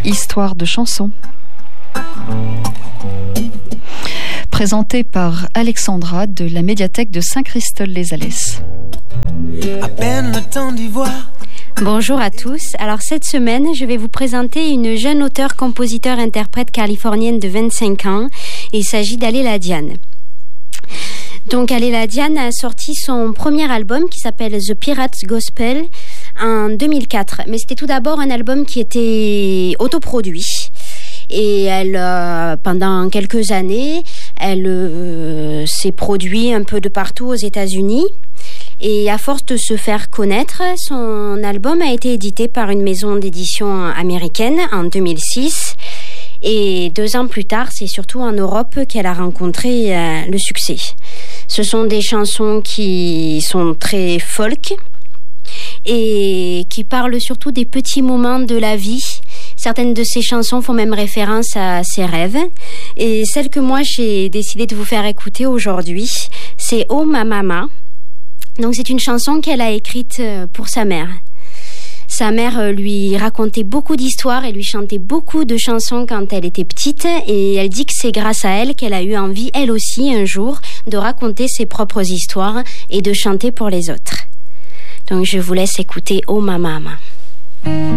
Histoire de chansons. Présenté par Alexandra de la médiathèque de Saint-Christol-les-Alès. À peine le temps d'y voir. Bonjour à tous. Alors cette semaine, je vais vous présenter une jeune auteure, compositeur, interprète californienne de 25 ans. Il s'agit d'Alela Diane. Donc Alela Diane a sorti son premier album qui s'appelle The Pirates Gospel en 2004. Mais c'était tout d'abord un album qui était autoproduit. Et elle, pendant quelques années, elle s'est produite un peu de partout aux États-Unis. Et à force de se faire connaître, son album a été édité par une maison d'édition américaine en 2006. Et 2 ans plus tard, c'est surtout en Europe qu'elle a rencontré le succès. Ce sont des chansons qui sont très folk et qui parlent surtout des petits moments de la vie. Certaines de ces chansons font même référence à ses rêves. Et celle que moi j'ai décidé de vous faire écouter aujourd'hui, c'est « Oh ma mama ». Donc c'est une chanson qu'elle a écrite pour sa mère. Sa mère lui racontait beaucoup d'histoires et lui chantait beaucoup de chansons quand elle était petite. Et elle dit que c'est grâce à elle qu'elle a eu envie, elle aussi, un jour, de raconter ses propres histoires et de chanter pour les autres. Donc je vous laisse écouter « Oh ma mama ».